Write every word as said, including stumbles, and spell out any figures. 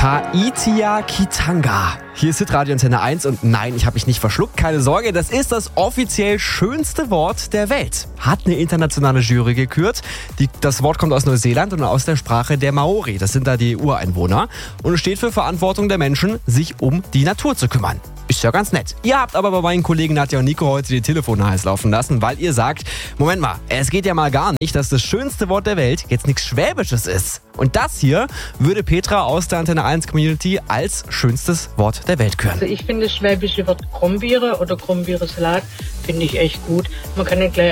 Haitia Kitanga. Hier ist Hitradio Antenne eins und nein, ich habe mich nicht verschluckt, keine Sorge, das ist das offiziell schönste Wort der Welt. Hat eine internationale Jury gekürt. Die, das Wort kommt aus Neuseeland und aus der Sprache der Maori, das sind da die Ureinwohner. Und es steht für Verantwortung der Menschen, sich um die Natur zu kümmern. Ist ja ganz nett. Ihr habt aber bei meinen Kollegen Nadja und Nico heute die Telefone heiß laufen lassen, weil ihr sagt, Moment mal, es geht ja mal gar nicht, dass das schönste Wort der Welt jetzt nichts Schwäbisches ist. Und das hier würde Petra aus der Antenne eins Community als schönstes Wort der Welt küren. Also ich finde das schwäbische Wort Krombiere oder Krombiere-Salat finde ich echt gut. Man kann nicht gleich